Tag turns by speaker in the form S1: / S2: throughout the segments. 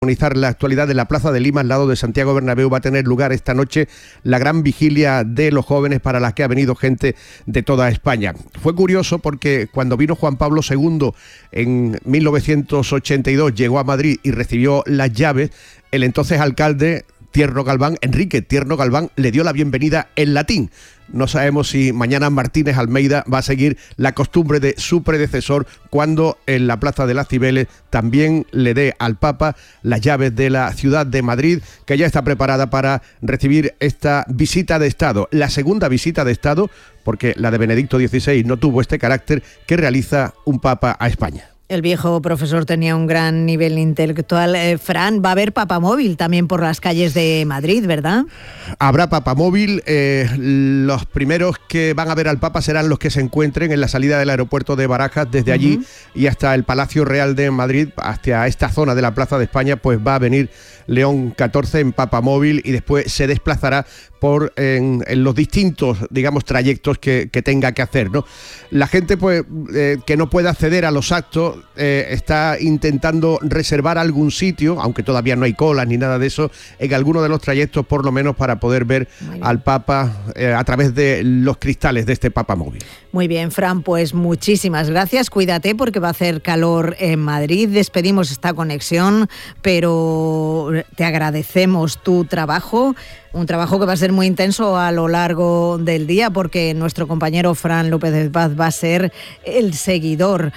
S1: Analizar la actualidad de la Plaza de Lima al lado de Santiago Bernabéu. Va a tener lugar esta noche la gran vigilia de los jóvenes para la que ha venido gente de toda España. Fue curioso porque cuando vino Juan Pablo II en 1982, llegó a Madrid y recibió las llaves, el entonces alcalde Enrique Tierno Galván, le dio la bienvenida en latín. No sabemos si mañana Martínez Almeida va a seguir la costumbre de su predecesor cuando en la Plaza de las Cibeles también le dé al Papa las llaves de la ciudad de Madrid, que ya está preparada para recibir esta visita de Estado. La segunda visita de Estado, porque la de Benedicto XVI no tuvo este carácter, que realiza un Papa a España.
S2: El viejo profesor tenía un gran nivel intelectual. Fran, va a haber papamóvil también por las calles de Madrid, ¿verdad?
S1: Habrá papamóvil. Los primeros que van a ver al Papa serán los que se encuentren en la salida del aeropuerto de Barajas. Desde allí y hasta el Palacio Real de Madrid, hacia esta zona de la Plaza de España, pues va a venir León XIV en papamóvil y después se desplazará en los distintos, digamos, trayectos que tenga que hacer, ¿no? La gente, pues, que no puede acceder a los actos, está intentando reservar algún sitio, aunque todavía no hay colas ni nada de eso, en alguno de los trayectos, por lo menos para poder ver al Papa a través de los cristales de este papamóvil.
S2: Muy bien, Fran, pues muchísimas gracias. Cuídate porque va a hacer calor en Madrid. Despedimos esta conexión, pero te agradecemos tu trabajo. Un trabajo que va a ser muy intenso a lo largo del día porque nuestro compañero Fran López de Paz va a ser el seguidor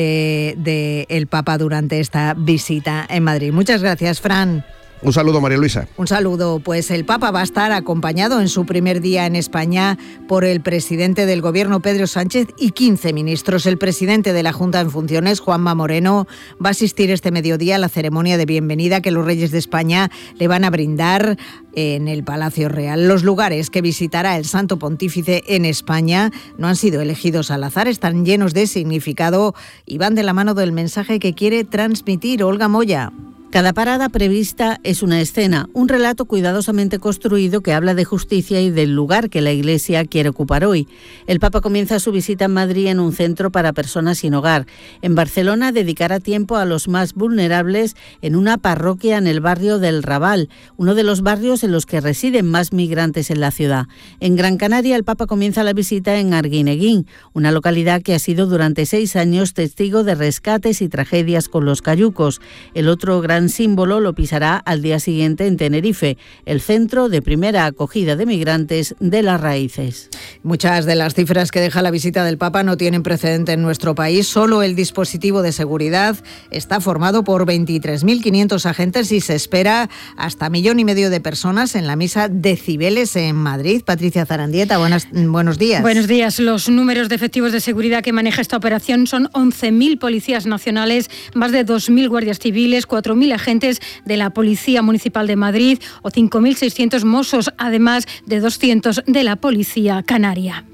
S2: de el Papa durante esta visita en Madrid. Muchas gracias, Fran.
S1: Un saludo, María Luisa.
S2: Un saludo. Pues el Papa va a estar acompañado en su primer día en España por el presidente del Gobierno, Pedro Sánchez, y 15 ministros. El presidente de la Junta en funciones, Juanma Moreno, va a asistir este mediodía a la ceremonia de bienvenida que los reyes de España le van a brindar en el Palacio Real. Los lugares que visitará el Santo Pontífice en España no han sido elegidos al azar, están llenos de significado y van de la mano del mensaje que quiere transmitir Olga Moya.
S3: Cada parada prevista es una escena, un relato cuidadosamente construido que habla de justicia y del lugar que la Iglesia quiere ocupar hoy. El Papa comienza su visita en Madrid en un centro para personas sin hogar. En Barcelona dedicará tiempo a los más vulnerables en una parroquia en el barrio del Raval, uno de los barrios en los que residen más migrantes en la ciudad. En Gran Canaria, el Papa comienza la visita en Arguineguín, una localidad que ha sido durante 6 años testigo de rescates y tragedias con los cayucos. El otro gran símbolo lo pisará al día siguiente en Tenerife, el centro de primera acogida de migrantes de Las Raíces.
S2: Muchas de las cifras que deja la visita del Papa no tienen precedente en nuestro país. Solo el dispositivo de seguridad está formado por 23.500 agentes y se espera hasta 1,5 millones de personas en la misa de Cibeles en Madrid. Patricia Zarandieta, buenos días.
S4: Buenos días. Los números de efectivos de seguridad que maneja esta operación son 11.000 policías nacionales, más de 2.000 guardias civiles, 4.000 agentes de la Policía Municipal de Madrid o 5.600 mossos, además de 200 de la Policía Canaria.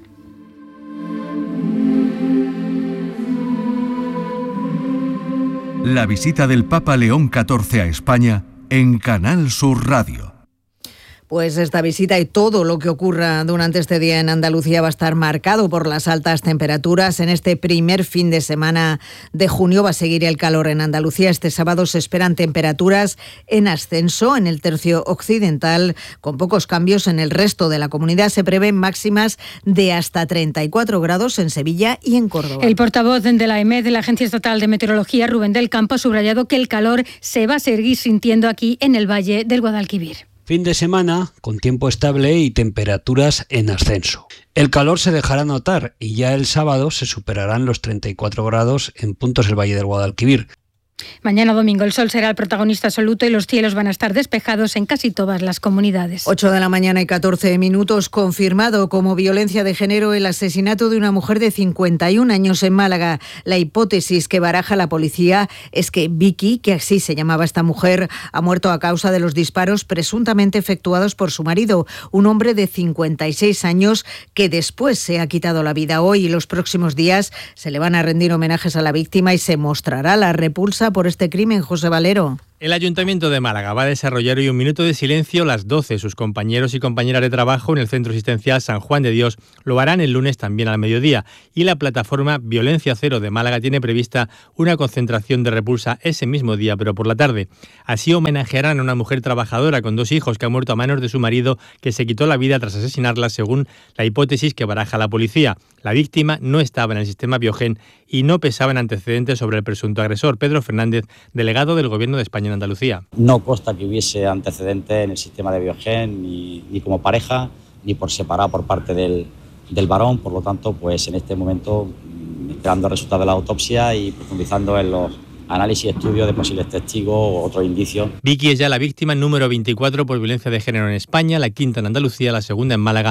S5: La visita del Papa León XIV a España en Canal Sur Radio.
S2: Pues esta visita y todo lo que ocurra durante este día en Andalucía va a estar marcado por las altas temperaturas. En este primer fin de semana de junio va a seguir el calor en Andalucía. Este sábado se esperan temperaturas en ascenso en el tercio occidental, con pocos cambios en el resto de la comunidad. Se prevén máximas de hasta 34 grados en Sevilla y en Córdoba.
S4: El portavoz de la EMET, de la Agencia Estatal de Meteorología, Rubén del Campo, ha subrayado que el calor se va a seguir sintiendo aquí en el Valle del Guadalquivir.
S6: Fin de semana con tiempo estable y temperaturas en ascenso. El calor se dejará notar y ya el sábado se superarán los 34 grados en puntos del Valle del Guadalquivir.
S4: Mañana domingo el sol será el protagonista absoluto y los cielos van a estar despejados en casi todas las comunidades.
S2: 8 de la mañana y 14 minutos. Confirmado como violencia de género el asesinato de una mujer de 51 años en Málaga. La hipótesis que baraja la policía es que Vicky, que así se llamaba esta mujer, ha muerto a causa de los disparos presuntamente efectuados por su marido, un hombre de 56 años que después se ha quitado la vida. Hoy y los próximos días se le van a rendir homenajes a la víctima y se mostrará la repulsa por este crimen. José Valero.
S7: El Ayuntamiento de Málaga va a desarrollar hoy un minuto de silencio a las 12. Sus compañeros y compañeras de trabajo en el Centro Asistencial San Juan de Dios lo harán el lunes también al mediodía. Y la plataforma Violencia Cero de Málaga tiene prevista una concentración de repulsa ese mismo día, pero por la tarde. Así homenajearán a una mujer trabajadora con 2 hijos que ha muerto a manos de su marido, que se quitó la vida tras asesinarla, según la hipótesis que baraja la policía. La víctima no estaba en el sistema Biogen y no pesaba en antecedentes sobre el presunto agresor. Pedro Fernández, delegado del Gobierno de España en Andalucía.
S8: No consta que hubiese antecedentes en el sistema de Biogen, ni como pareja, ni por separado por parte del varón. Por lo tanto, pues en este momento, esperando el resultado de la autopsia y profundizando en los análisis y estudios de posibles testigos o otros indicios.
S7: Vicky es ya la víctima número 24 por violencia de género en España, la quinta en Andalucía, la segunda en Málaga,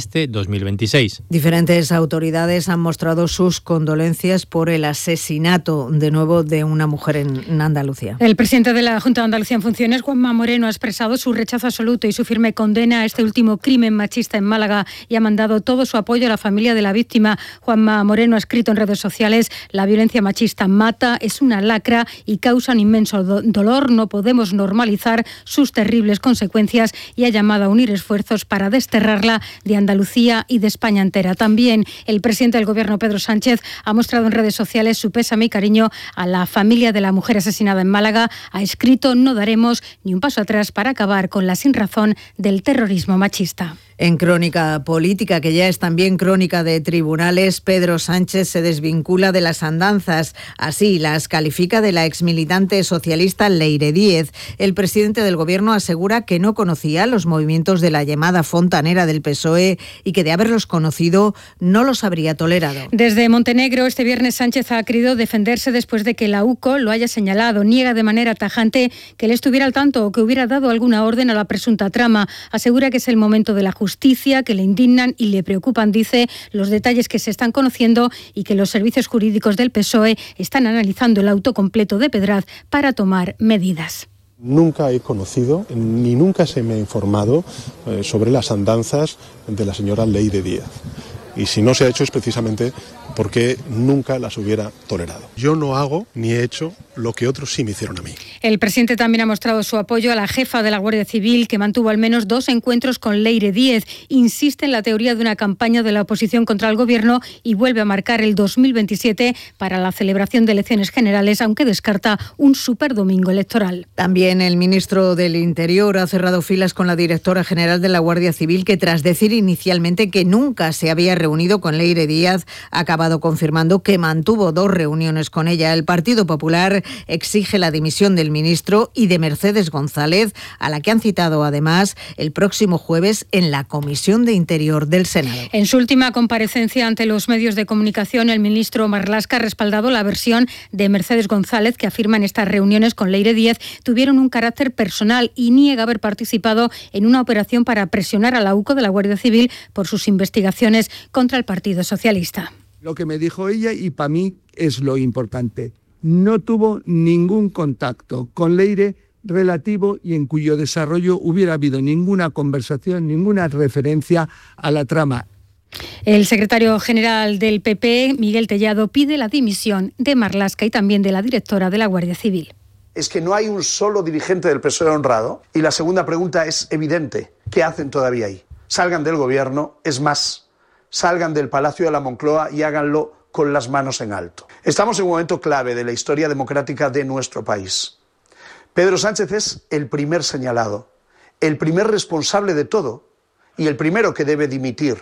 S7: 2026.
S2: Diferentes autoridades han mostrado sus condolencias por el asesinato, de nuevo, de una mujer en Andalucía.
S4: El presidente de la Junta de Andalucía en funciones, Juanma Moreno, ha expresado su rechazo absoluto y su firme condena a este último crimen machista en Málaga y ha mandado todo su apoyo a la familia de la víctima. Juanma Moreno ha escrito en redes sociales: la violencia machista mata, es una lacra y causa un inmenso dolor. No podemos normalizar sus terribles consecuencias y ha llamado a unir esfuerzos para desterrarla de Andalucía y de España entera. También el presidente del Gobierno, Pedro Sánchez, ha mostrado en redes sociales su pésame y cariño a la familia de la mujer asesinada en Málaga. Ha escrito: no daremos ni un paso atrás para acabar con la sinrazón del terrorismo machista.
S2: En crónica política, que ya es también crónica de tribunales, Pedro Sánchez se desvincula de las andanzas. Así las califica de la exmilitante socialista Leire Díez. El presidente del Gobierno asegura que no conocía los movimientos de la llamada fontanera del PSOE y que de haberlos conocido no los habría tolerado.
S4: Desde Montenegro, este viernes Sánchez ha querido defenderse después de que la UCO lo haya señalado. Niega de manera tajante que él estuviera al tanto o que hubiera dado alguna orden a la presunta trama. Asegura que es el momento de la justicia, que le indignan y le preocupan, dice, los detalles que se están conociendo y que los servicios jurídicos del PSOE están analizando el auto completo de Pedraz para tomar medidas.
S9: Nunca he conocido ni nunca se me ha informado sobre las andanzas de la señora Leire Díez. Y si no se ha hecho es precisamente porque nunca las hubiera tolerado. Yo no hago ni he hecho lo que otros sí me hicieron a mí.
S4: El presidente también ha mostrado su apoyo a la jefa de la Guardia Civil, que mantuvo al menos 2 encuentros con Leire Díez. Insiste en la teoría de una campaña de la oposición contra el Gobierno y vuelve a marcar el 2027 para la celebración de elecciones generales, aunque descarta un superdomingo electoral.
S2: También el ministro del Interior ha cerrado filas con la directora general de la Guardia Civil, que tras decir inicialmente que nunca se había reunido con Leire Díez, ha acabado confirmando que mantuvo 2 reuniones con ella. El Partido Popular exige la dimisión del ministro y de Mercedes González, a la que han citado además el próximo jueves en la Comisión de Interior del Senado.
S4: En su última comparecencia ante los medios de comunicación, el ministro Marlaska ha respaldado la versión de Mercedes González, que afirma en estas reuniones con Leire Díez tuvieron un carácter personal, y niega haber participado en una operación para presionar a la UCO de la Guardia Civil por sus investigaciones contra el Partido Socialista.
S10: Lo que me dijo ella, y para mí es lo importante, no tuvo ningún contacto con Leire relativo y en cuyo desarrollo hubiera habido ninguna conversación, ninguna referencia a la trama.
S4: El secretario general del PP, Miguel Tellado, pide la dimisión de Marlaska y también de la directora de la Guardia Civil.
S11: Es que no hay un solo dirigente del PSOE honrado. Y la segunda pregunta es evidente. ¿Qué hacen todavía ahí? Salgan del gobierno, es más, salgan del Palacio de la Moncloa y háganlo con las manos en alto. Estamos en un momento clave de la historia democrática de nuestro país. Pedro Sánchez es el primer señalado, el primer responsable de todo y el primero que debe dimitir.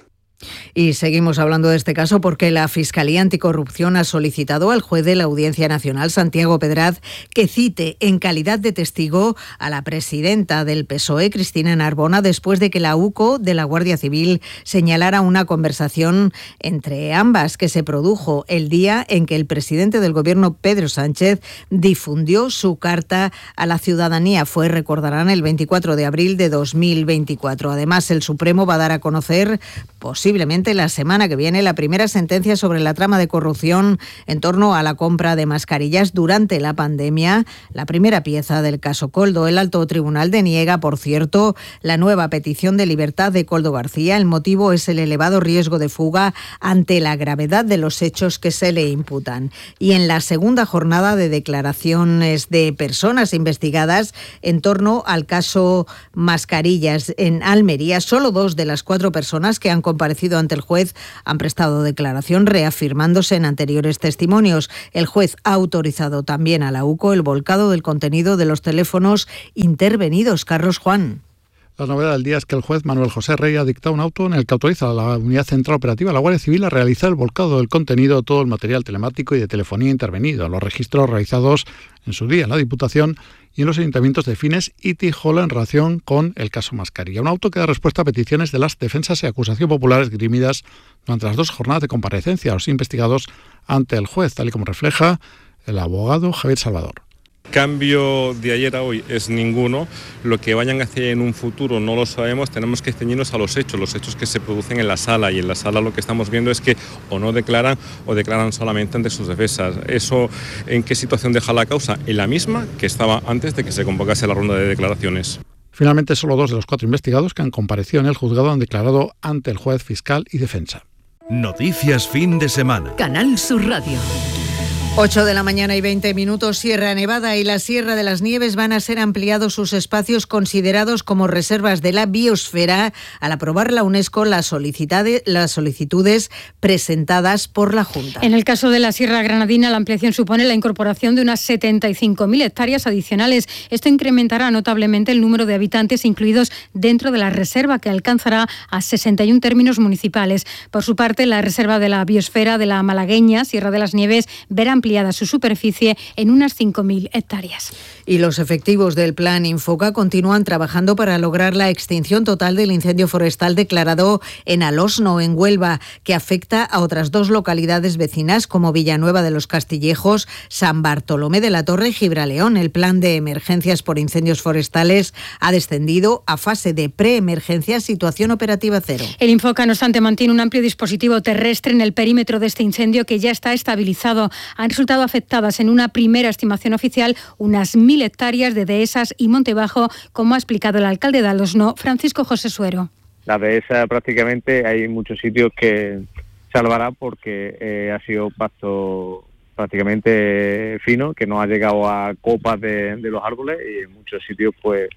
S2: Y seguimos hablando de este caso porque la Fiscalía Anticorrupción ha solicitado al juez de la Audiencia Nacional, Santiago Pedraz, que cite en calidad de testigo a la presidenta del PSOE, Cristina Narbona, después de que la UCO de la Guardia Civil señalara una conversación entre ambas que se produjo el día en que el presidente del Gobierno, Pedro Sánchez, difundió su carta a la ciudadanía. Fue, recordarán, el 24 de abril de 2024. Además, el Supremo va a dar a conocer posiblemente la semana que viene la primera sentencia sobre la trama de corrupción en torno a la compra de mascarillas durante la pandemia, la primera pieza del caso Koldo. El Alto Tribunal deniega, por cierto, la nueva petición de libertad de Koldo García. El motivo es el elevado riesgo de fuga ante la gravedad de los hechos que se le imputan. Y en la segunda jornada de declaraciones de personas investigadas en torno al caso Mascarillas en Almería, solo 2 de las 4 personas que han comparecido ante el juez han prestado declaración, reafirmándose en anteriores testimonios. El juez ha autorizado también a la UCO el volcado del contenido de los teléfonos intervenidos. Carlos Juan.
S12: La novedad del día es que el juez Manuel José Rey ha dictado un auto en el que autoriza a la Unidad Central Operativa, la Guardia Civil, a realizar el volcado del contenido de todo el material telemático y de telefonía intervenido, los registros realizados en su día en la Diputación y en los ayuntamientos de Fines y Tijola en relación con el caso Mascarilla. Un auto que da respuesta a peticiones de las defensas y acusación populares esgrimidas durante las 2 jornadas de comparecencia a los investigados ante el juez, tal y como refleja el abogado Javier Salvador.
S13: Cambio de ayer a hoy es ninguno. Lo que vayan a hacer en un futuro no lo sabemos. Tenemos que ceñirnos a los hechos que se producen en la sala, y en la sala lo que estamos viendo es que o no declaran o declaran solamente ante sus defensas. ¿Eso en qué situación deja la causa? En la misma que estaba antes de que se convocase la ronda de declaraciones.
S12: Finalmente, solo 2 de los 4 investigados que han comparecido en el juzgado han declarado ante el juez, fiscal y defensa.
S5: Noticias fin de semana.
S14: Canal Sur Radio.
S2: 8 de la mañana y 20 minutos. Sierra Nevada y la Sierra de las Nieves van a ser ampliados sus espacios considerados como reservas de la biosfera al aprobar la UNESCO las solicitudes presentadas por la Junta.
S4: En el caso de la Sierra Granadina, la ampliación supone la incorporación de unas 75.000 hectáreas adicionales. Esto incrementará notablemente el número de habitantes incluidos dentro de la reserva, que alcanzará a 61 términos municipales. Por su parte, la reserva de la biosfera de la malagueña Sierra de las Nieves verá ampliada su superficie en unas 5.000 hectáreas.
S2: Y los efectivos del Plan Infoca continúan trabajando para lograr la extinción total del incendio forestal declarado en Alosno, en Huelva, que afecta a otras 2 localidades vecinas como Villanueva de los Castillejos, San Bartolomé de la Torre y Gibraleón. El plan de emergencias por incendios forestales ha descendido a fase de preemergencia, situación operativa 0.
S4: El Infoca, no obstante, mantiene un amplio dispositivo terrestre en el perímetro de este incendio que ya está estabilizado. Han resultado afectadas en una primera estimación oficial unas 1.000 hectáreas de dehesas y monte bajo, como ha explicado el alcalde de Alosno, Francisco José Suero.
S15: La dehesa prácticamente hay muchos sitios que salvará porque ha sido pasto prácticamente fino, que no ha llegado a copas de los árboles, y en muchos sitios pues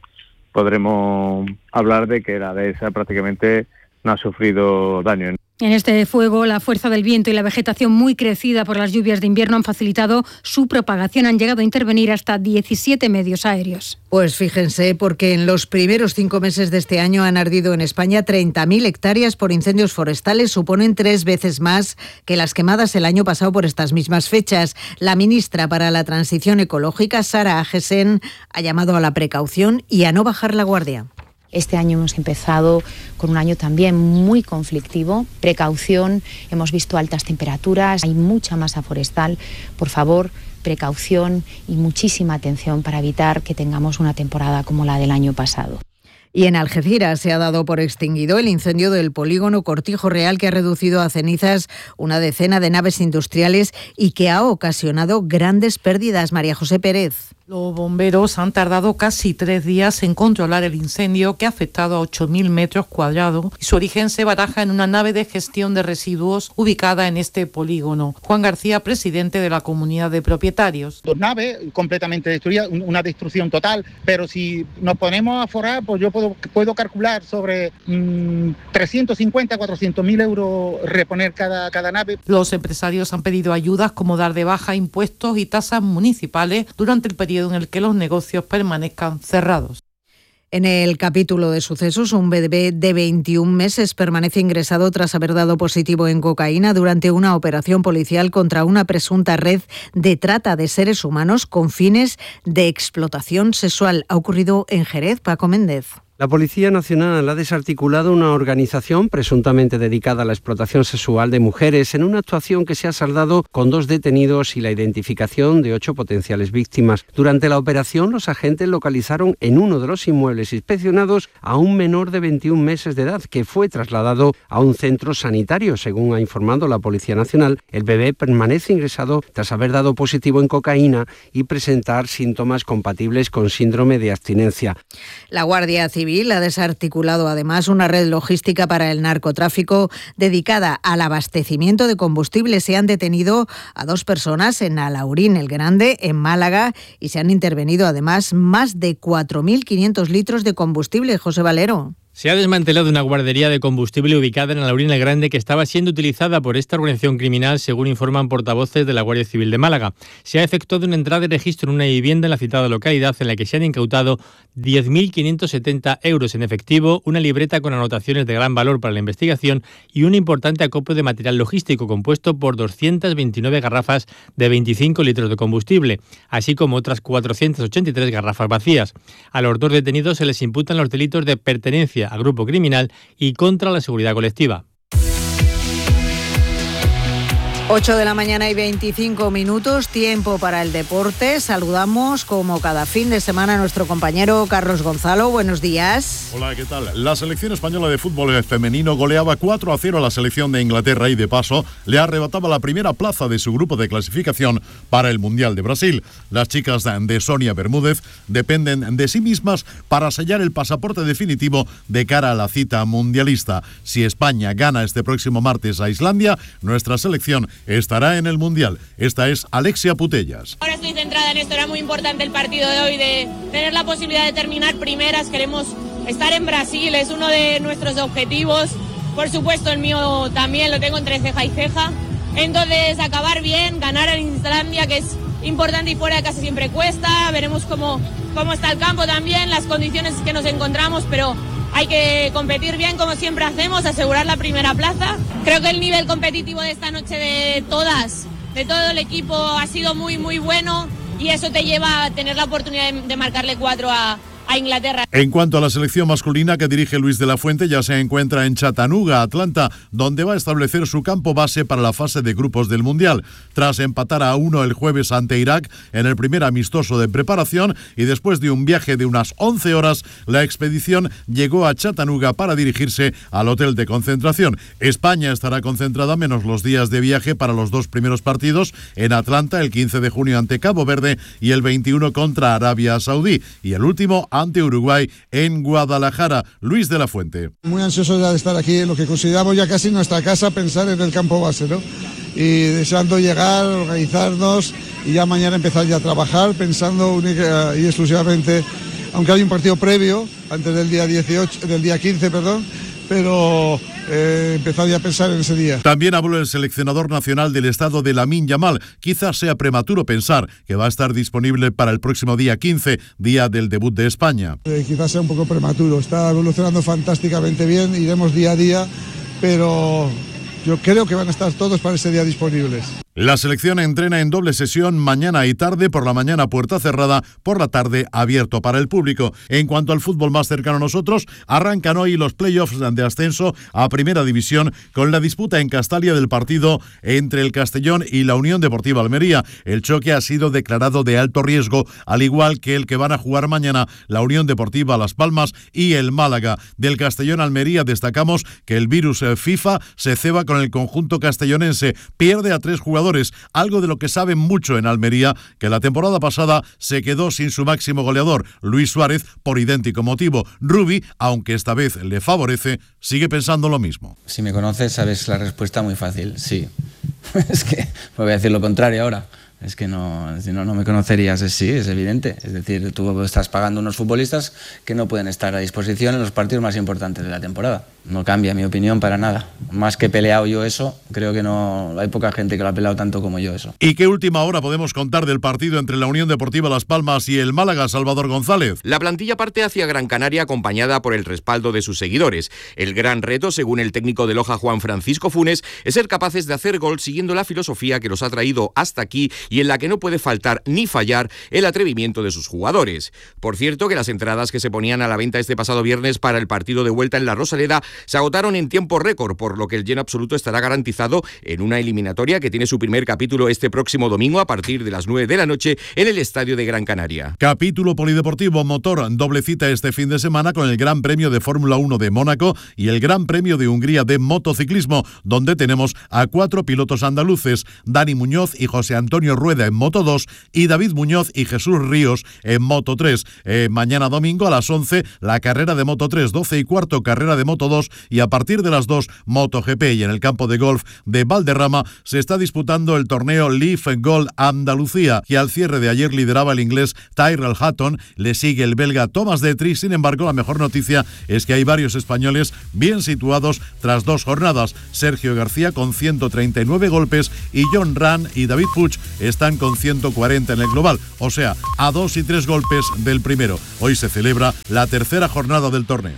S15: podremos hablar de que la dehesa prácticamente no ha sufrido daño.
S4: En este fuego, la fuerza del viento y la vegetación muy crecida por las lluvias de invierno han facilitado su propagación. Han llegado a intervenir hasta 17 medios aéreos.
S2: Pues fíjense, porque en los primeros 5 meses de este año han ardido en España 30.000 hectáreas por incendios forestales. Suponen 3 veces más que las quemadas el año pasado por estas mismas fechas. La ministra para la Transición Ecológica, Sara Agesen, ha llamado a la precaución y a no bajar la guardia.
S16: Este año hemos empezado con un año también muy conflictivo. Precaución, hemos visto altas temperaturas, hay mucha masa forestal. Por favor, precaución y muchísima atención para evitar que tengamos una temporada como la del año pasado.
S2: Y en Algeciras se ha dado por extinguido el incendio del polígono Cortijo Real, que ha reducido a cenizas una decena de naves industriales y que ha ocasionado grandes pérdidas. María José Pérez.
S17: Los bomberos han tardado casi 3 días en controlar el incendio, que ha afectado a 8.000 metros cuadrados, y su origen se baraja en una nave de gestión de residuos ubicada en este polígono. Juan García, presidente de la comunidad de propietarios.
S18: 2 naves completamente destruidas, una destrucción total, pero si nos ponemos a forrar, pues yo puedo calcular sobre 350, 400.000 euros reponer cada nave.
S17: Los empresarios han pedido ayudas como dar de baja impuestos y tasas municipales durante el periodo en el que los negocios permanezcan cerrados.
S2: En el capítulo de sucesos, un bebé de 21 meses permanece ingresado tras haber dado positivo en cocaína durante una operación policial contra una presunta red de trata de seres humanos con fines de explotación sexual. Ha ocurrido en Jerez. Paco Méndez.
S14: La Policía Nacional ha desarticulado una organización presuntamente dedicada a la explotación sexual de mujeres en una actuación que se ha saldado con 2 detenidos y la identificación de 8 potenciales víctimas. Durante la operación, los agentes localizaron en uno de los inmuebles inspeccionados a un menor de 21 meses de edad que fue trasladado a un centro sanitario. Según ha informado la Policía Nacional, el bebé permanece ingresado tras haber dado positivo en cocaína y presentar síntomas compatibles con síndrome de abstinencia.
S2: La Guardia Civil ha desarticulado además una red logística para el narcotráfico dedicada al abastecimiento de combustible. Se han detenido a 2 personas en Alhaurín el Grande, en Málaga, y se han intervenido además más de 4.500 litros de combustible. José Valero.
S7: Se ha desmantelado una guardería de combustible ubicada en Alhaurín el Grande que estaba siendo utilizada por esta organización criminal, según informan portavoces de la Guardia Civil de Málaga. Se ha efectuado una entrada y registro en una vivienda en la citada localidad en la que se han incautado 10.570 euros en efectivo, una libreta con anotaciones de gran valor para la investigación y un importante acopio de material logístico compuesto por 229 garrafas de 25 litros de combustible, así como otras 483 garrafas vacías. A los 2 detenidos se les imputan los delitos de pertenencia a grupo criminal y contra la seguridad colectiva.
S2: 8 de la mañana y 25 minutos, tiempo para el deporte. Saludamos como cada fin de semana a nuestro compañero Carlos Gonzalo. Buenos días.
S19: Hola, ¿qué tal? La selección española de fútbol femenino goleaba 4-0 a la selección de Inglaterra y de paso le arrebataba la primera plaza de su grupo de clasificación para el Mundial de Brasil. Las chicas de Sonia Bermúdez dependen de sí mismas para sellar el pasaporte definitivo de cara a la cita mundialista. Si España gana este próximo martes a Islandia, nuestra selección estará en el Mundial. Esta es Alexia Putellas.
S20: Ahora estoy centrada en esto, era muy importante el partido de hoy, de tener la posibilidad de terminar primeras. Queremos estar en Brasil, es uno de nuestros objetivos. Por supuesto el mío también lo tengo entre ceja y ceja. Entonces acabar bien, ganar en Islandia, que es importante y fuera de casa siempre cuesta. Veremos cómo está el campo también, las condiciones que nos encontramos, pero hay que competir bien como siempre hacemos, asegurar la primera plaza. Creo que el nivel competitivo de esta noche de todo el equipo ha sido muy, muy bueno y eso te lleva a tener la oportunidad de marcarle 4 a Inglaterra.
S19: En cuanto a la selección masculina que dirige Luis de la Fuente, ya se encuentra en Chattanooga, Atlanta, donde va a establecer su campo base para la fase de grupos del Mundial. Tras empatar a 1 el jueves ante Irak en el primer amistoso de preparación y después de un viaje de unas 11 horas, la expedición llegó a Chattanooga para dirigirse al hotel de concentración. España estará concentrada menos los días de viaje para los 2 primeros partidos en Atlanta, el 15 de junio ante Cabo Verde y el 21 contra Arabia Saudí, y el último ante Uruguay en Guadalajara. Luis de la Fuente.
S21: Muy ansioso ya de estar aquí, en lo que consideramos ya casi nuestra casa, pensar en el campo base, ¿no? Y deseando llegar, organizarnos y ya mañana empezar ya a trabajar, pensando única y exclusivamente, aunque hay un partido previo, antes del día 15, pero empezar ya a pensar en ese día.
S19: También habló el seleccionador nacional del estado de Lamine Yamal. Quizás sea prematuro pensar que va a estar disponible para el próximo día 15, día del debut de España.
S21: Quizás sea un poco prematuro, está evolucionando fantásticamente bien, iremos día a día, pero yo creo que van a estar todos para ese día disponibles.
S19: La selección entrena en doble sesión mañana y tarde, por la mañana puerta cerrada, por la tarde abierto para el público. En cuanto al fútbol más cercano a nosotros, arrancan hoy los playoffs de ascenso a Primera División con la disputa en Castalia del partido entre el Castellón y la Unión Deportiva Almería. El choque ha sido declarado de alto riesgo, al igual que el que van a jugar mañana la Unión Deportiva Las Palmas y el Málaga. Del Castellón Almería destacamos que el virus FIFA se ceba con el conjunto castellonense, pierde a 3 jugadores, algo de lo que saben mucho en Almería, que la temporada pasada se quedó sin su máximo goleador, Luis Suárez, por idéntico motivo. Rubi, aunque esta vez le favorece, sigue pensando lo mismo.
S22: Si me conoces, sabes la respuesta muy fácil, sí. Es que voy a decir lo contrario ahora. Es que si no me conocerías, sí, es evidente. Es decir, tú estás pagando unos futbolistas que no pueden estar a disposición en los partidos más importantes de la temporada. No cambia mi opinión para nada. Más que he peleado yo eso, creo que no hay poca gente que lo ha peleado tanto como yo eso.
S19: ¿Y qué última hora podemos contar del partido entre la Unión Deportiva Las Palmas y el Málaga, Salvador González?
S23: La plantilla parte hacia Gran Canaria acompañada por el respaldo de sus seguidores. El gran reto, según el técnico de Loja, Juan Francisco Funes, es ser capaces de hacer gol siguiendo la filosofía que los ha traído hasta aquí y en la que no puede faltar ni fallar el atrevimiento de sus jugadores. Por cierto, que las entradas que se ponían a la venta este pasado viernes para el partido de vuelta en la Rosaleda se agotaron en tiempo récord, por lo que el lleno absoluto estará garantizado en una eliminatoria que tiene su primer capítulo este próximo domingo a partir de las 9 de la noche en el Estadio de Gran Canaria.
S19: Capítulo polideportivo motor, doble cita este fin de semana con el Gran Premio de Fórmula 1 de Mónaco y el Gran Premio de Hungría de motociclismo, donde tenemos a 4 pilotos andaluces, Dani Muñoz y José Antonio Rueda en Moto 2 y David Muñoz y Jesús Ríos en Moto 3. Mañana domingo a las 11 la carrera de Moto 3, 12 y cuarto carrera de Moto 2 y a partir de las 2 MotoGP. Y en el campo de golf de Valderrama se está disputando el torneo Leaf Gold Andalucía, que al cierre de ayer lideraba el inglés Tyrrell Hatton, le sigue el belga Thomas Detry. Sin embargo, la mejor noticia es que hay varios españoles bien situados tras 2 jornadas. Sergio García con 139 golpes y John Ram y David Puig están con 140 en el global, o sea, a 2 y 3 golpes del primero. Hoy se celebra la tercera jornada del torneo.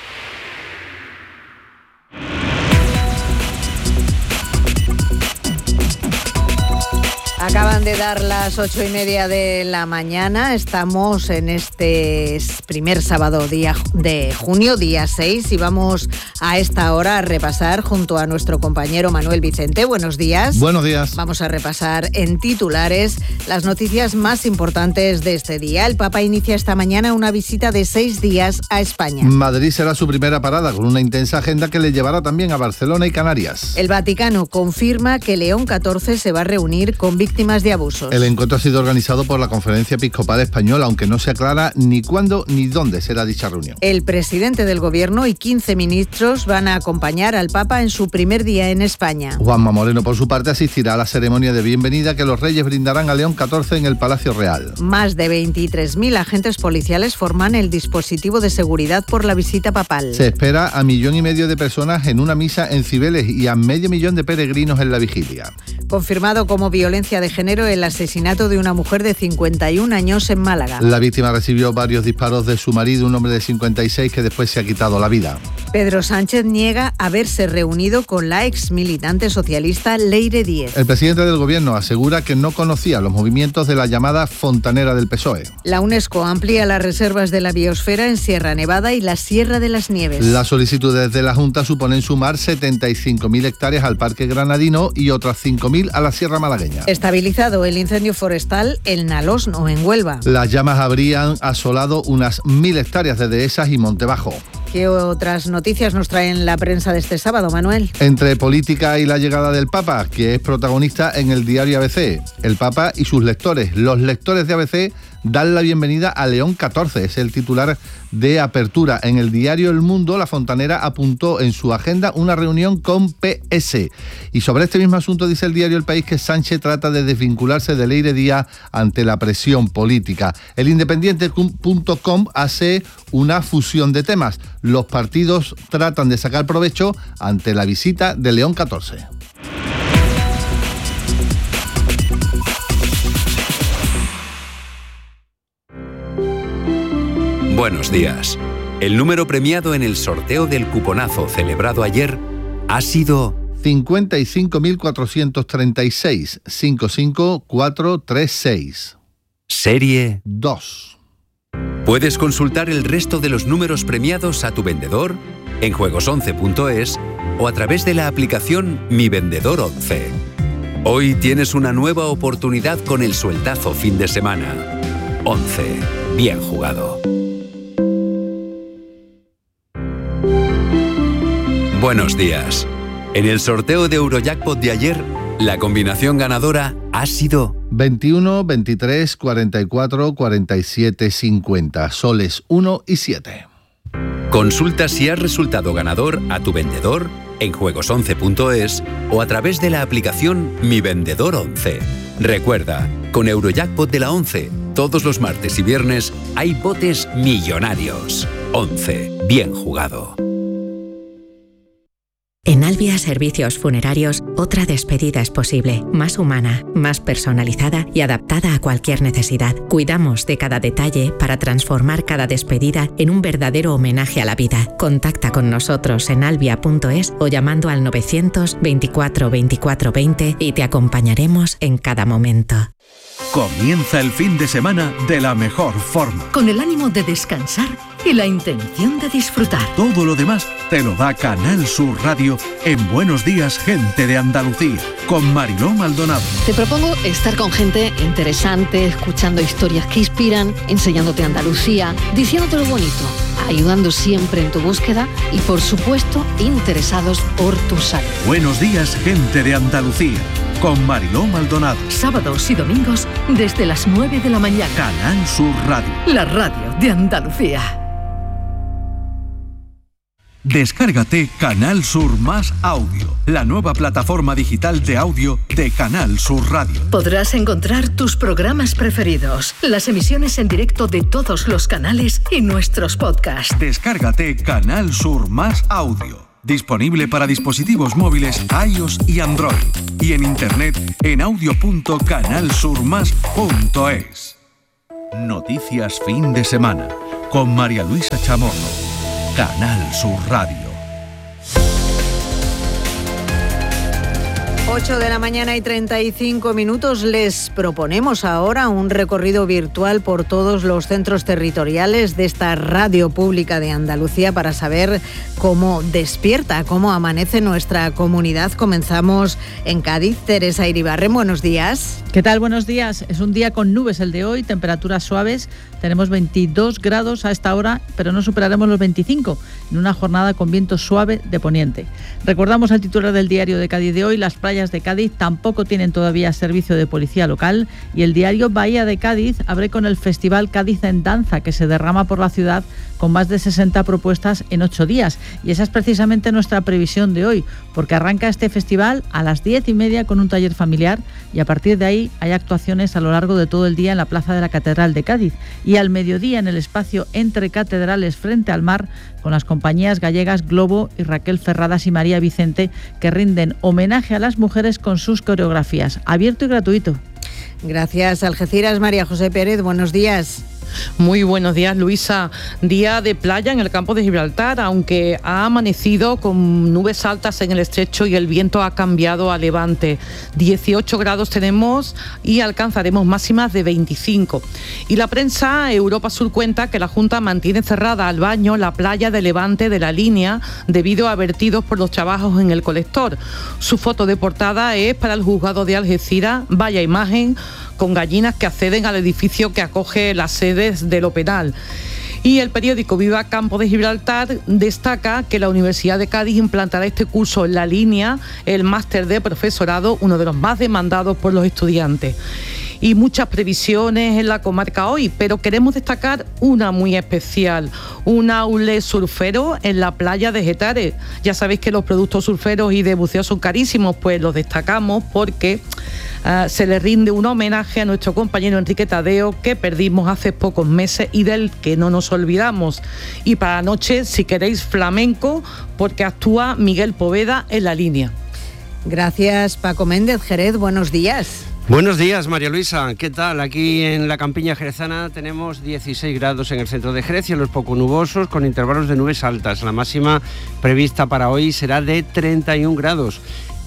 S2: Acaban de dar las 8:30 de la mañana. Estamos en este primer sábado de junio, día 6, y vamos a esta hora a repasar junto a nuestro compañero Manuel Vicente. Buenos días.
S1: Buenos días.
S2: Vamos a repasar en titulares las noticias más importantes de este día. El Papa inicia esta mañana una visita de 6 días a España.
S1: Madrid será su primera parada, con una intensa agenda que le llevará también a Barcelona y Canarias.
S2: El Vaticano confirma que León XIV se va a reunir con víctimas de abusos.
S1: El encuentro ha sido organizado por la Conferencia Episcopal Española, aunque no se aclara ni cuándo ni dónde será dicha reunión.
S2: El presidente del Gobierno y 15 ministros van a acompañar al Papa en su primer día en España.
S1: Juanma Moreno, por su parte, asistirá a la ceremonia de bienvenida que los Reyes brindarán a León XIV en el Palacio Real.
S2: Más de 23.000 agentes policiales forman el dispositivo de seguridad por la visita papal.
S1: Se espera a 1,5 millones de personas en una misa en Cibeles y a 500.000 de peregrinos en la vigilia.
S2: Confirmado como violencia de género el asesinato de una mujer de 51 años en Málaga.
S1: La víctima recibió varios disparos de su marido, un hombre de 56 que después se ha quitado la vida.
S2: Pedro Sánchez niega haberse reunido con la ex militante socialista Leire Díez.
S1: El presidente del Gobierno asegura que no conocía los movimientos de la llamada Fontanera del PSOE.
S2: La UNESCO amplía las reservas de la biosfera en Sierra Nevada y la Sierra de las Nieves.
S1: Las solicitudes de la Junta suponen sumar 75.000 hectáreas al Parque Granadino y otras 5.000 a la Sierra Malagueña.
S2: Estabilizado el incendio forestal en Nalosno, en Huelva.
S1: Las llamas habrían asolado unas 1.000 hectáreas de dehesas y Montebajo.
S2: ¿Qué otras noticias nos traen la prensa de este sábado, Manuel?
S1: Entre política y la llegada del Papa, que es protagonista en el diario ABC. El Papa y sus lectores. Los lectores de ABC dan la bienvenida a León XIV. Es el titular de apertura. En el diario El Mundo, la Fontanera apuntó en su agenda una reunión con PS. Y sobre este mismo asunto dice el diario El País que Sánchez trata de desvincularse de Leire Díaz ante la presión política. El Independiente.com hace una fusión de temas. Los partidos tratan de sacar provecho ante la visita de León XIV.
S3: Buenos días. El número premiado en el sorteo del cuponazo celebrado ayer ha sido
S1: 55.436 55436.
S3: Serie
S1: 2.
S3: Puedes consultar el resto de los números premiados a tu vendedor en juegos11.es o a través de la aplicación Mi Vendedor 11. Hoy tienes una nueva oportunidad con el sueldazo fin de semana. 11. Bien jugado. Buenos días. En el sorteo de Eurojackpot de ayer, la combinación ganadora ha sido
S1: 21, 23, 44, 47, 50, soles 1 y 7.
S3: Consulta si has resultado ganador a tu vendedor en juegos11.es o a través de la aplicación Mi Vendedor 11. Recuerda, con Eurojackpot de la 11, todos los martes y viernes hay botes millonarios. 11. Bien jugado.
S6: En Albia Servicios Funerarios, otra despedida es posible, más humana, más personalizada y adaptada a cualquier necesidad. Cuidamos de cada detalle para transformar cada despedida en un verdadero homenaje a la vida. Contacta con nosotros en albia.es o llamando al 900 24 24 20 y te acompañaremos en cada momento.
S5: Comienza el fin de semana de la mejor forma.
S8: Con el ánimo de descansar y la intención de disfrutar.
S5: Todo lo demás te lo da Canal Sur Radio en Buenos Días, Gente de Andalucía, con Mariló Maldonado.
S9: Te propongo estar con gente interesante, escuchando historias que inspiran, enseñándote Andalucía, diciéndote lo bonito, ayudando siempre en tu búsqueda y, por supuesto, interesados por tu salud.
S5: Buenos Días, Gente de Andalucía, con Mariló Maldonado.
S8: Sábados y domingos desde las 9 de la mañana.
S5: Canal Sur Radio.
S8: La radio de Andalucía.
S5: Descárgate Canal Sur Más Audio, la nueva plataforma digital de audio de Canal Sur Radio.
S8: Podrás encontrar tus programas preferidos, las emisiones en directo de todos los canales y nuestros podcasts.
S5: Descárgate Canal Sur Más Audio, disponible para dispositivos móviles iOS y Android, y en internet en audio.canalsurmas.es. Noticias fin de semana con María Luisa Chamorro. Canal Sur Radio.
S2: 8 de la mañana y 35 minutos. Les proponemos ahora un recorrido virtual por todos los centros territoriales de esta radio pública de Andalucía para saber cómo despierta, cómo amanece nuestra comunidad. Comenzamos en Cádiz. Teresa Iribarren, buenos días.
S10: ¿Qué tal? Buenos días. Es un día con nubes el de hoy, temperaturas suaves. Tenemos 22 grados a esta hora, pero no superaremos los 25 en una jornada con viento suave de poniente. Recordamos al titular del diario de Cádiz de hoy: las playas de Cádiz tampoco tienen todavía servicio de policía local, y el diario Bahía de Cádiz abre con el Festival Cádiz en Danza, que se derrama por la ciudad con más de 60 propuestas en 8 días. Y esa es precisamente nuestra previsión de hoy, porque arranca este festival a las 10:30 con un taller familiar, y a partir de ahí hay actuaciones a lo largo de todo el día en la Plaza de la Catedral de Cádiz, y al mediodía en el espacio Entre Catedrales frente al mar, con las compañías gallegas Globo y Raquel Ferradas y María Vicente, que rinden homenaje a las mujeres con sus coreografías. Abierto y gratuito.
S2: Gracias, Algeciras. María José Pérez, buenos días.
S17: Muy buenos días, Luisa. Día de playa en el campo de Gibraltar, aunque ha amanecido con nubes altas en el estrecho y el viento ha cambiado a levante. 18 grados tenemos y alcanzaremos máximas de 25. Y la prensa Europa Sur cuenta que la Junta mantiene cerrada al baño la playa de Levante de La Línea debido a vertidos por los trabajos en el colector. Su foto de portada es para el juzgado de Algeciras. Vaya imagen, con gallinas que acceden al edificio que acoge las sedes de lo penal. Y el periódico Viva Campo de Gibraltar destaca que la Universidad de Cádiz implantará este curso en La Línea, el máster de profesorado, uno de los más demandados por los estudiantes. Y muchas previsiones en la comarca hoy, pero queremos destacar una muy especial, un aule surfero en la playa de Getares. Ya sabéis que los productos surferos y de buceo son carísimos, pues los destacamos porque se le rinde un homenaje a nuestro compañero Enrique Tadeo, que perdimos hace pocos meses y del que no nos olvidamos. Y para la noche, si queréis, flamenco, porque actúa Miguel Poveda en La Línea.
S2: Gracias, Paco Méndez. Jerez, buenos días.
S14: Buenos días, María Luisa. ¿Qué tal? Aquí en la campiña jerezana tenemos 16 grados en el centro de Jerez, cielos poco nubosos con intervalos de nubes altas. La máxima prevista para hoy será de 31 grados.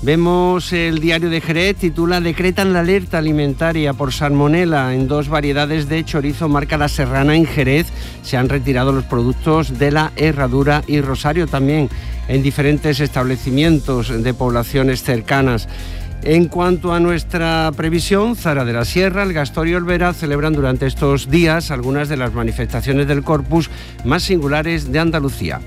S14: Vemos el diario de Jerez, titula: decretan la alerta alimentaria por salmonela en 2 variedades de chorizo marca La Serrana en Jerez. Se han retirado los productos de La Herradura y Rosario, también en diferentes establecimientos de poblaciones cercanas. En cuanto a nuestra previsión, Zara de la Sierra, El Gastor y Olvera celebran durante estos días algunas de las manifestaciones del Corpus más singulares de Andalucía.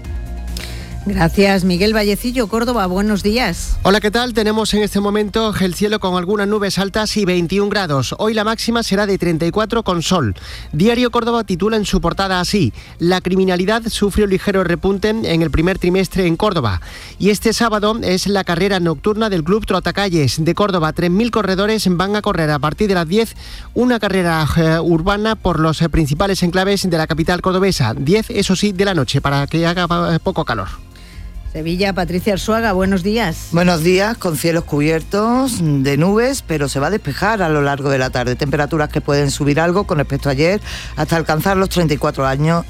S2: Gracias, Miguel Vallecillo, Córdoba, buenos días.
S24: Hola, ¿qué tal? Tenemos en este momento el cielo con algunas nubes altas y 21 grados. Hoy la máxima será de 34 con sol. Diario Córdoba titula en su portada así: la criminalidad sufre un ligero repunte en el primer trimestre en Córdoba. Y este sábado es la carrera nocturna del Club Trotacalles de Córdoba. 3.000 corredores van a correr a partir de las 10 una carrera urbana por los principales enclaves de la capital cordobesa. 10, eso sí, de la noche, para que haga poco calor.
S2: Sevilla, Patricia Arzuaga, buenos días.
S11: Buenos días, con cielos cubiertos de nubes, pero se va a despejar a lo largo de la tarde. Temperaturas que pueden subir algo con respecto a ayer, hasta alcanzar los 34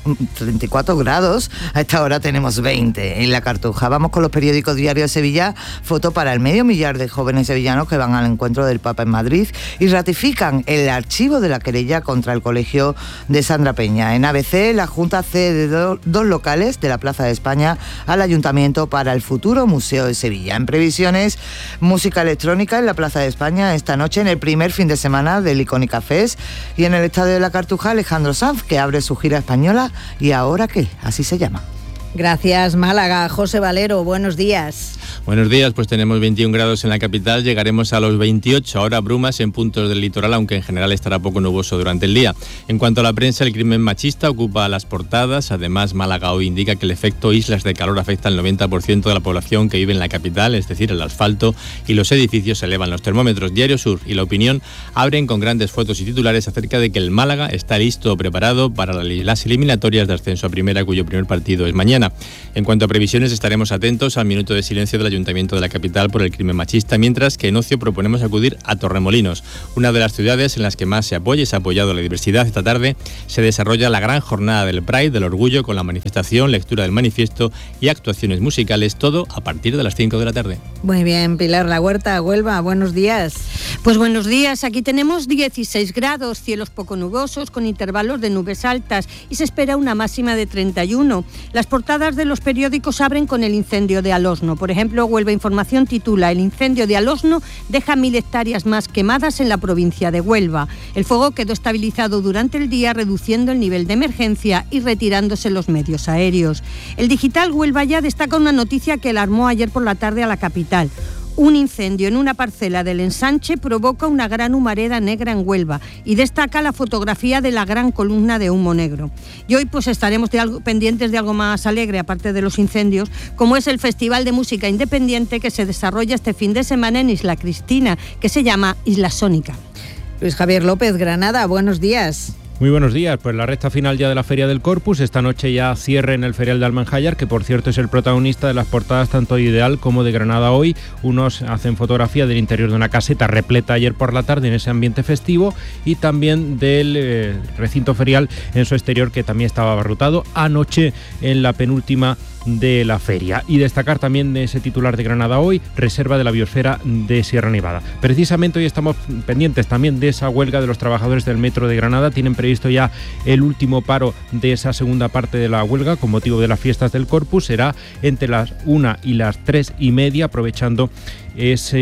S11: grados. A esta hora tenemos 20 en la Cartuja. Vamos con los periódicos diarios de Sevilla. Foto para el 500.000 de jóvenes sevillanos que van al encuentro del Papa en Madrid y ratifican el archivo de la querella contra el colegio de Sandra Peña. En ABC, la Junta cede dos locales de la Plaza de España al Ayuntamiento para el futuro Museo de Sevilla. En previsiones, música electrónica en la Plaza de España esta noche en el primer fin de semana del Icónica Fest, y en el Estadio de la Cartuja Alejandro Sanz, que abre su gira española. ¿Y ahora qué? Así se llama.
S2: Gracias, Málaga. José Valero, buenos días.
S7: Buenos días, pues tenemos 21 grados en la capital, llegaremos a los 28, ahora brumas en puntos del litoral, aunque en general estará poco nuboso durante el día. En cuanto a la prensa, el crimen machista ocupa las portadas. Además, Málaga hoy indica que el efecto islas de calor afecta al 90% de la población que vive en la capital, es decir, el asfalto y los edificios se elevan los termómetros. Diario Sur y La Opinión abren con grandes fotos y titulares acerca de que el Málaga está listo o preparado para las eliminatorias de ascenso a primera, cuyo primer partido es mañana. En cuanto a previsiones, estaremos atentos al minuto de silencio del Ayuntamiento de la capital por el crimen machista, mientras que en ocio proponemos acudir a Torremolinos, una de las ciudades en las que más se apoya y se ha apoyado la diversidad. Esta tarde se desarrolla la gran jornada del Pride, del orgullo, con la manifestación, lectura del manifiesto y actuaciones musicales, todo a partir de las 5 de la tarde.
S2: Muy bien, Pilar La Huerta, Huelva, buenos días.
S12: Pues buenos días, aquí tenemos 16 grados, cielos poco nubosos con intervalos de nubes altas y se espera una máxima de 31. Las portadas de los periódicos abren con el incendio de Alosno. Por ejemplo, Huelva Información titula: el incendio de Alosno deja 1000 hectáreas más quemadas en la provincia de Huelva. El fuego quedó estabilizado durante el día, reduciendo el nivel de emergencia y retirándose los medios aéreos. El digital Huelva Ya destaca una noticia que alarmó ayer por la tarde a la capital. Un incendio en una parcela del ensanche provoca una gran humareda negra en Huelva y destaca la fotografía de la gran columna de humo negro. Y hoy pues estaremos pendientes de algo más alegre, aparte de los incendios, como es el Festival de Música Independiente que se desarrolla este fin de semana en Isla Cristina, que se llama Isla Sónica.
S2: Luis Javier López, Granada, buenos días.
S13: Muy buenos días, pues la recta final ya de la Feria del Corpus, esta noche ya cierre en el Ferial de Almanjayar, que por cierto es el protagonista de las portadas tanto de Ideal como de Granada Hoy. Unos hacen fotografía del interior de una caseta repleta ayer por la tarde en ese ambiente festivo y también del recinto ferial en su exterior, que también estaba abarrotado anoche en la penúltima de la feria. Y destacar también de ese titular de Granada Hoy, reserva de la biosfera de Sierra Nevada. Precisamente hoy estamos pendientes también de esa huelga de los trabajadores del metro de Granada. Tienen previsto ya el último paro de esa segunda parte de la huelga con motivo de las fiestas del Corpus. Será entre las 1 y las 3:30, aprovechando esa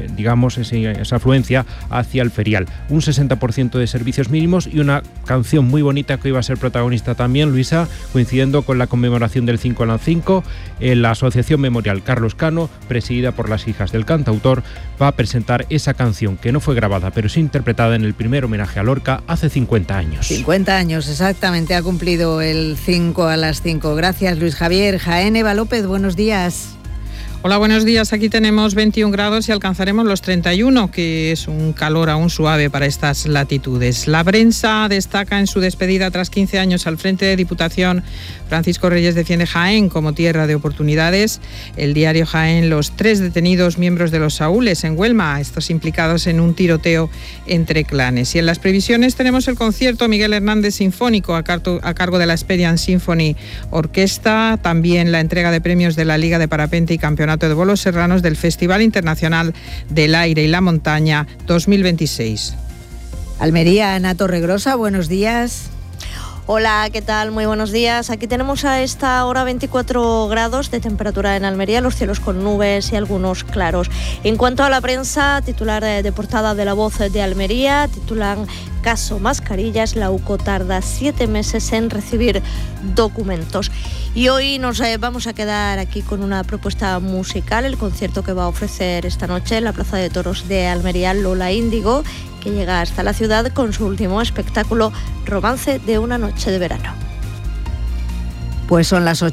S13: afluencia hacia el ferial. Un 60% de servicios mínimos y una canción muy bonita que iba a ser protagonista también, Luisa, coincidiendo con la conmemoración del 5 al 5, la Asociación Memorial Carlos Cano, presidida por las hijas del cantautor, va a presentar esa canción que no fue grabada pero sí interpretada en el primer homenaje a Lorca hace 50 años.
S2: 50 años, exactamente, ha cumplido el 5 a las 5. Gracias, Luis Javier. Jaén, Eva López, buenos días.
S15: Hola, buenos días. Aquí tenemos 21 grados y alcanzaremos los 31, que es un calor aún suave para estas latitudes. La prensa destaca en su despedida tras 15 años al frente de Diputación. Francisco Reyes defiende Jaén como tierra de oportunidades. El diario Jaén, los 3 detenidos miembros de los Saúles en Huelma, estos implicados en un tiroteo entre clanes. Y en las previsiones tenemos el concierto Miguel Hernández Sinfónico a cargo de la Experience Symphony Orquesta, también la entrega de premios de la Liga de Parapente y Campeonato de Bolos Serranos del Festival Internacional del Aire y la Montaña 2026.
S2: Almería, Ana Torregrosa, buenos días.
S25: Hola, ¿qué tal? Muy buenos días. Aquí tenemos a esta hora 24 grados de temperatura en Almería, los cielos con nubes y algunos claros. En cuanto a la prensa, titular de portada de La Voz de Almería, titulan: caso mascarillas, la UCO tarda 7 meses en recibir documentos. Y hoy nos vamos a quedar aquí con una propuesta musical, el concierto que va a ofrecer esta noche en la Plaza de Toros de Almería Lola Índigo, que llega hasta la ciudad con su último espectáculo, Romance de una noche de verano.
S2: Pues son las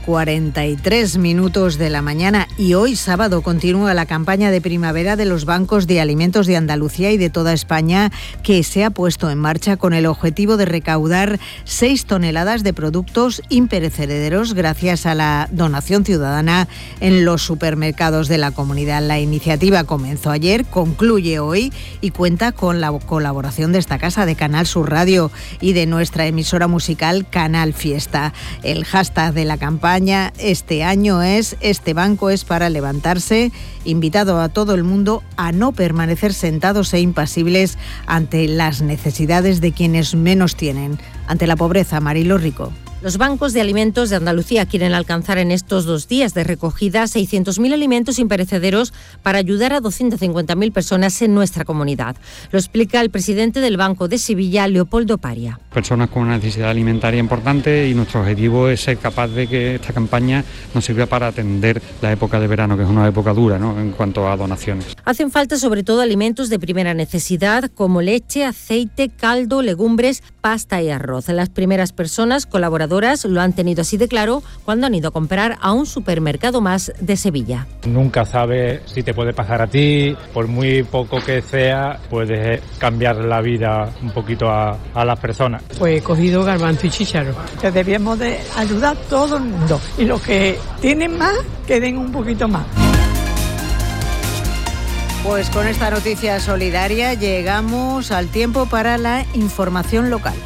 S2: 8:43 de la mañana y hoy sábado continúa la campaña de primavera de los bancos de alimentos de Andalucía y de toda España, que se ha puesto en marcha con el objetivo de recaudar 6 toneladas de productos imperecederos gracias a la donación ciudadana en los supermercados de la comunidad. La iniciativa comenzó ayer, concluye hoy y cuenta con la colaboración de esta casa, de Canal Sur Radio, y de nuestra emisora musical Canal Fiesta. El hashtag de la campaña este año es "Este banco es para levantarse", invitado a todo el mundo a no permanecer sentados e impasibles ante las necesidades de quienes menos tienen, ante la pobreza. Marilo Rico.
S4: Los bancos de alimentos de Andalucía quieren alcanzar en estos 2 días de recogida 600.000 alimentos imperecederos para ayudar a 250.000 personas en nuestra comunidad. Lo explica el presidente del Banco de Sevilla, Leopoldo Paria.
S16: Personas con una necesidad alimentaria importante, y nuestro objetivo es ser capaz de que esta campaña nos sirva para atender la época de verano, que es una época dura, ¿no?, en cuanto a donaciones.
S4: Hacen falta sobre todo alimentos de primera necesidad como leche, aceite, caldo, legumbres, pasta y arroz. Las primeras personas colaboradoras lo han tenido así de claro cuando han ido a comprar a un supermercado más de Sevilla.
S18: Nunca sabes si te puede pasar a ti, por muy poco que sea, puedes cambiar la vida un poquito a las personas.
S20: Pues he cogido garbanzo y chícharo, que debemos de ayudar a todo el mundo, y los que tienen más, que den un poquito más.
S2: Pues con esta noticia solidaria llegamos al tiempo para la información local.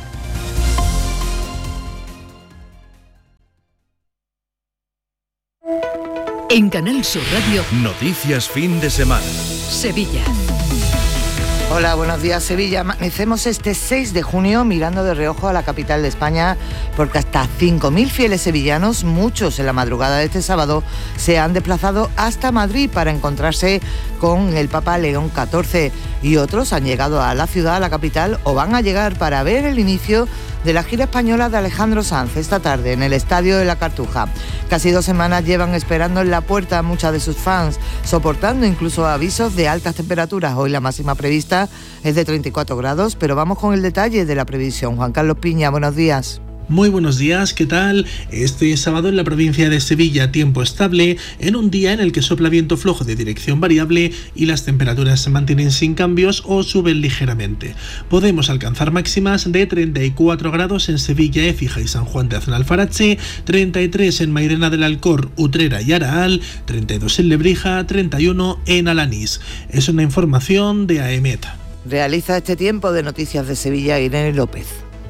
S8: En Canal Sur Radio,
S5: Noticias fin de semana.
S8: Sevilla.
S11: Hola, buenos días, Sevilla. Amanecemos este 6 de junio mirando de reojo a la capital de España, porque hasta 5.000 fieles sevillanos, muchos en la madrugada de este sábado, se han desplazado hasta Madrid para encontrarse con el Papa León XIV, y otros han llegado a la ciudad, a la capital, o van a llegar para ver el inicio de la gira española de Alejandro Sanz esta tarde en el Estadio de la Cartuja. Casi 2 semanas llevan esperando en la puerta a muchas de sus fans, soportando incluso avisos de altas temperaturas. Hoy la máxima prevista es de 34 grados, pero vamos con el detalle de la previsión. Juan Carlos Piña, buenos días.
S21: Muy buenos días, ¿qué tal? Este sábado en la provincia de Sevilla, tiempo estable, en un día en el que sopla viento flojo de dirección variable y las temperaturas se mantienen sin cambios o suben ligeramente. Podemos alcanzar máximas de 34 grados en Sevilla, Écija y San Juan de Aznalfarache, 33 en Mairena del Alcor, Utrera y Araal, 32 en Lebrija, 31 en Alanís. Es una información de AEMET.
S11: Realiza este tiempo de Noticias de Sevilla Irene López.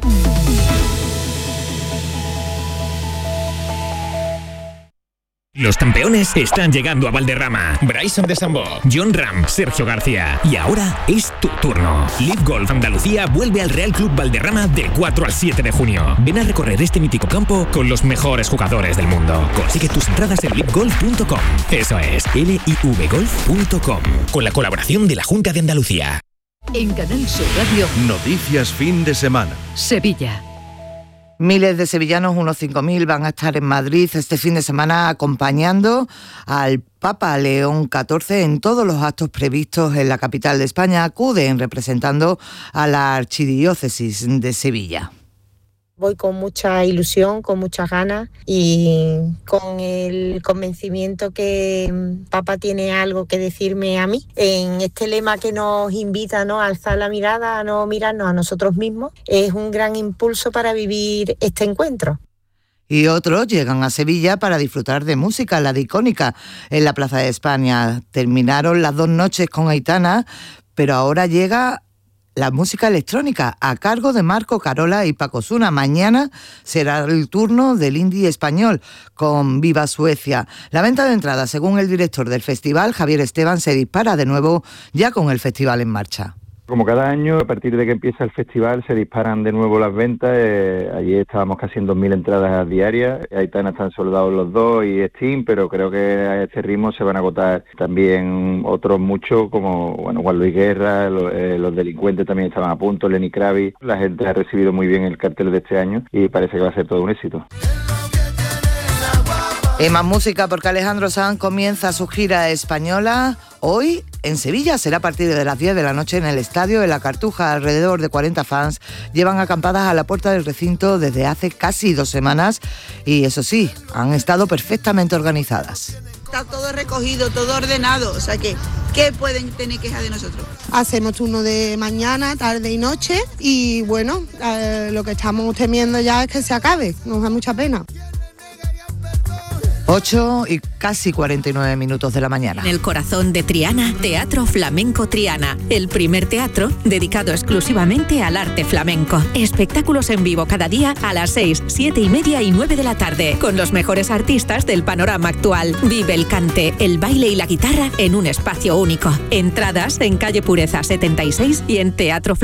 S26: Los campeones están llegando a Valderrama. Bryson DeChambeau, John Ram, Sergio García. Y ahora es tu turno. Live Golf Andalucía vuelve al Real Club Valderrama del 4 al 7 de junio. Ven a recorrer este mítico campo con los mejores jugadores del mundo. Consigue tus entradas en livegolf.com. Eso es, livegolf.com. Con la colaboración de la Junta de Andalucía.
S8: En Canal Sur Radio,
S5: Noticias fin de semana.
S8: Sevilla.
S11: Miles de sevillanos, unos 5.000, van a estar en Madrid este fin de semana acompañando al Papa León XIV en todos los actos previstos en la capital de España. Acuden representando a la Archidiócesis de Sevilla.
S27: Voy con mucha ilusión, con muchas ganas y con el convencimiento que Papa tiene algo que decirme a mí. En este lema que nos invita, ¿no?, a alzar la mirada, a no mirarnos a nosotros mismos, es un gran impulso para vivir este encuentro.
S11: Y otros llegan a Sevilla para disfrutar de música, la Dicónica, en la Plaza de España. Terminaron las 2 noches con Aitana, pero ahora llega la música electrónica a cargo de Marco Carola y Paco Osuna. Mañana será el turno del indie español con Viva Suecia. La venta de entradas, según el director del festival, Javier Esteban, se dispara de nuevo ya con el festival en marcha.
S28: Como cada año, a partir de que empieza el festival, se disparan de nuevo las ventas. Ayer estábamos casi en 2.000 entradas diarias. Aitana están soldados los 2 y Steam, pero creo que a este ritmo se van a agotar también otros muchos, como Juan Luis Guerra, los delincuentes también estaban a punto, Lenny Kravitz. La gente ha recibido muy bien el cartel de este año y parece que va a ser todo un éxito.
S11: Y más música, porque Alejandro Sanz comienza su gira española hoy en Sevilla. Será a partir de las 10 de la noche en el Estadio de la Cartuja. Alrededor de 40 fans llevan acampadas a la puerta del recinto desde hace casi 2 semanas y eso sí, han estado perfectamente organizadas.
S1: Está todo recogido, todo ordenado, o sea que, ¿qué pueden tener queja de nosotros?
S3: Hacemos turno de mañana, tarde y noche y bueno, lo que estamos temiendo ya es que se acabe, nos da mucha pena.
S11: 8 y casi 49 minutos de la mañana.
S6: En el corazón de Triana, Teatro Flamenco Triana, el primer teatro dedicado exclusivamente al arte flamenco. Espectáculos en vivo cada día a las 6, 7 y media y 9 de la tarde, con los mejores artistas del panorama actual. Vive el cante, el baile y la guitarra en un espacio único. Entradas en calle Pureza 76 y en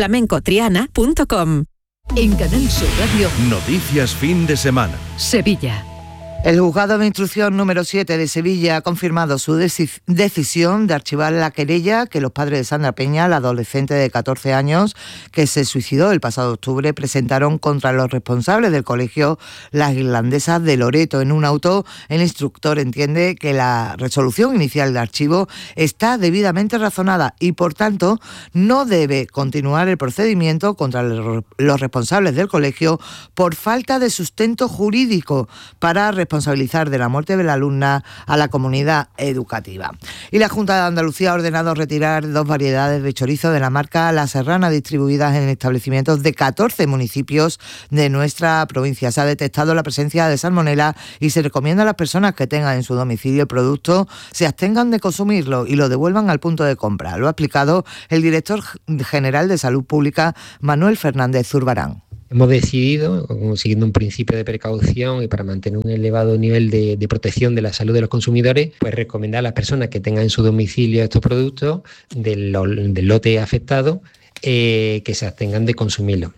S6: teatroflamencotriana.com.
S9: En Canal Sur Radio,
S10: Noticias fin de semana.
S9: Sevilla.
S11: El juzgado de instrucción número 7 de Sevilla ha confirmado su decisión de archivar la querella que los padres de Sandra Peña, la adolescente de 14 años que se suicidó el pasado octubre, presentaron contra los responsables del colegio Las Irlandesas de Loreto. En un auto, el instructor entiende que la resolución inicial de archivo está debidamente razonada y, por tanto, no debe continuar el procedimiento contra los responsables del colegio por falta de sustento jurídico para responsabilizar de la muerte de la alumna a la comunidad educativa. Y la Junta de Andalucía ha ordenado retirar 2 variedades de chorizo de la marca La Serrana distribuidas en establecimientos de 14 municipios de nuestra provincia. Se ha detectado la presencia de salmonela y se recomienda a las personas que tengan en su domicilio el producto se abstengan de consumirlo y lo devuelvan al punto de compra. Lo ha explicado el director general de Salud Pública, Manuel Fernández Zurbarán.
S19: Hemos decidido, siguiendo un principio de precaución y para mantener un elevado nivel de protección de la salud de los consumidores, pues recomendar a las personas que tengan en su domicilio estos productos del lote afectado que se abstengan de consumirlo.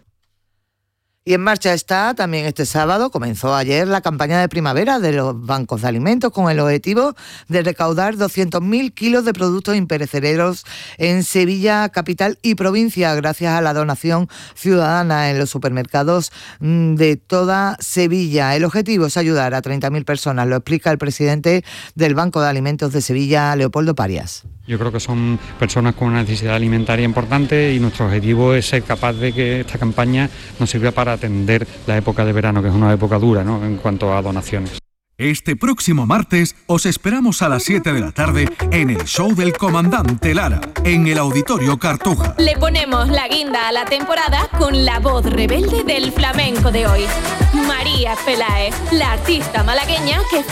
S11: Y en marcha está también este sábado, comenzó ayer la campaña de primavera de los bancos de alimentos con el objetivo de recaudar 200.000 kilos de productos imperecederos en Sevilla, capital y provincia, gracias a la donación ciudadana en los supermercados de toda Sevilla. El objetivo es ayudar a 30.000 personas, lo explica el presidente del Banco de Alimentos de Sevilla, Leopoldo Parias.
S16: Yo creo que son personas con una necesidad alimentaria importante y nuestro objetivo es ser capaz de que esta campaña nos sirva para atender la época de verano, que es una época dura, ¿no?, en cuanto a donaciones.
S5: Este próximo martes os esperamos a las 7 de la tarde en el show del Comandante Lara, en el Auditorio Cartuja.
S22: Le ponemos la guinda a la temporada con la voz rebelde del flamenco de hoy. María Peláez, la artista malagueña que